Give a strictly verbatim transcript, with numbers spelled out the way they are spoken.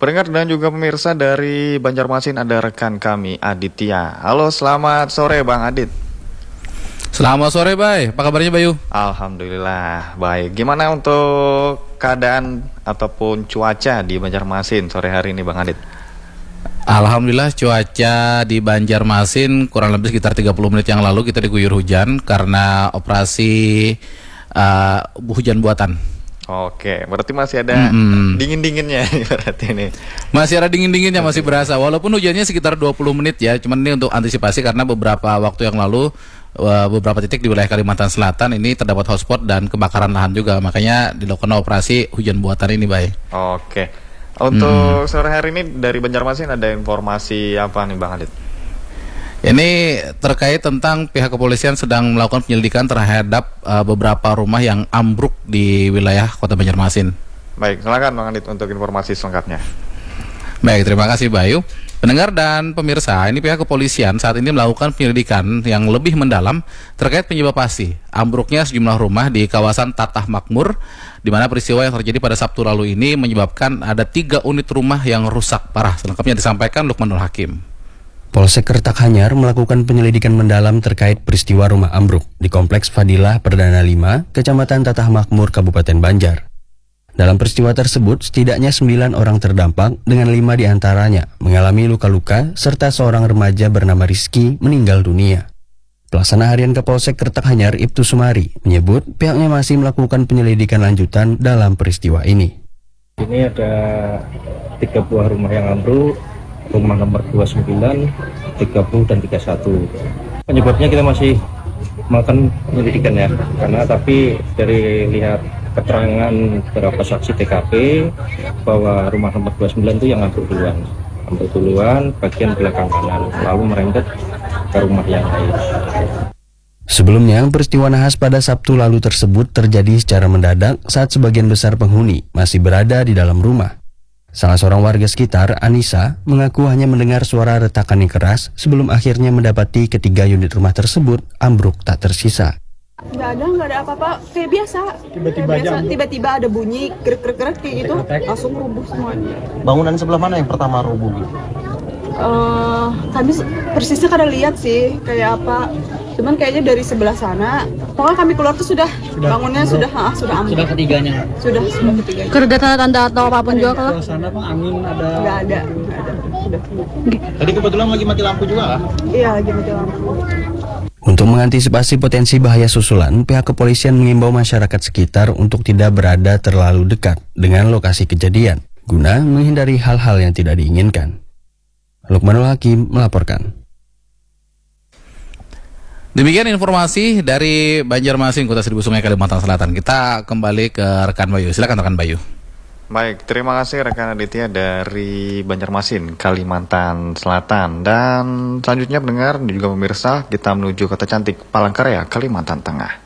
Pendengar dan juga pemirsa dari Banjarmasin ada rekan kami Aditya. Halo, selamat sore Bang Adit. Selamat sore Bay, apa kabarnya Bayu? Alhamdulillah baik. Gimana untuk keadaan ataupun cuaca di Banjarmasin sore hari ini Bang Adit? Alhamdulillah cuaca di Banjarmasin kurang lebih sekitar tiga puluh menit yang lalu kita diguyur hujan karena operasi uh, hujan buatan. Oke, berarti masih ada mm-hmm. dingin-dinginnya berarti ini. Masih ada dingin-dinginnya, masih berasa. Walaupun hujannya sekitar dua puluh menit ya, cuman ini untuk antisipasi karena beberapa waktu yang lalu uh, beberapa titik di wilayah Kalimantan Selatan ini terdapat hotspot dan kebakaran lahan juga. Makanya dilakukan operasi hujan buatan ini, Bay. Oke. Untuk hmm. sore hari ini dari Banjarmasin ada informasi apa nih Bang Adit? Ini terkait tentang pihak kepolisian sedang melakukan penyelidikan terhadap uh, beberapa rumah yang ambruk di wilayah Kota Banjarmasin. Baik, silakan Bang Adit untuk informasi selengkapnya. Baik, terima kasih Bayu. Pendengar dan pemirsa, ini pihak kepolisian saat ini melakukan penyelidikan yang lebih mendalam terkait penyebab pasti ambruknya sejumlah rumah di kawasan Tatah Makmur, di mana peristiwa yang terjadi pada Sabtu lalu ini menyebabkan ada tiga unit rumah yang rusak parah. Selengkapnya disampaikan Lukmanul Hakim. Polsek Kertakhanyar melakukan penyelidikan mendalam terkait peristiwa rumah ambruk di Kompleks Fadilah Perdana lima, Kecamatan Tatah Makmur, Kabupaten Banjar. Dalam peristiwa tersebut, setidaknya sembilan orang terdampak dengan lima diantaranya mengalami luka-luka serta seorang remaja bernama Rizky meninggal dunia. Pelaksana harian Kapolsek Kertakhanyar Ibtu Sumari menyebut pihaknya masih melakukan penyelidikan lanjutan dalam peristiwa ini. Ini ada tiga buah rumah yang ambruk, rumah nomor dua puluh sembilan, tiga puluh, dan tiga puluh satu. Penyebabnya kita masih melakukan penyelidikan ya, karena tapi dari lihat keterangan beberapa saksi T K P bahwa rumah nomor dua puluh sembilan itu yang ambruk duluan. Ambruk duluan bagian belakang kanan, lalu merembet ke rumah yang lain. Sebelumnya, peristiwa nahas pada Sabtu lalu tersebut terjadi secara mendadak saat sebagian besar penghuni masih berada di dalam rumah. Salah seorang warga sekitar, Anissa, mengaku hanya mendengar suara retakan yang keras sebelum akhirnya mendapati ketiga unit rumah tersebut ambruk tak tersisa. Nggak ada, nggak ada apa-apa, kayak biasa. Tiba-tiba aja, tiba-tiba ada bunyi gerak-gerak kayak gitu, langsung rubuh semuanya. Bangunan sebelah mana yang pertama rubuh gitu? Uh, kami persisnya kada lihat sih kayak apa. Cuman kayaknya dari sebelah sana. Pokoknya kami keluar tuh sudah, sudah bangunnya bro. sudah ah, sudah ambruk. Sudah ketiganya. Sudah sudah ketiganya. Kerja tanda-tanda atau apapun juga kalau? Sana Pak, angin ada. Nggak ada, nggak ada. Sudah. Tadi kebetulan lagi mati lampu juga kah? Iya, lagi mati lampu. Untuk mengantisipasi potensi bahaya susulan, pihak kepolisian mengimbau masyarakat sekitar untuk tidak berada terlalu dekat dengan lokasi kejadian, guna menghindari hal-hal yang tidak diinginkan. Lukmanul Hakim melaporkan. Demikian informasi dari Banjarmasin, Kota Seribu Sungai, Kalimantan Selatan. Kita kembali ke rekan Bayu. Silakan rekan Bayu. Baik, terima kasih rekan Aditya dari Banjarmasin, Kalimantan Selatan. Dan selanjutnya pendengar dan juga pemirsa, kita menuju kota cantik Palangkaraya, Kalimantan Tengah.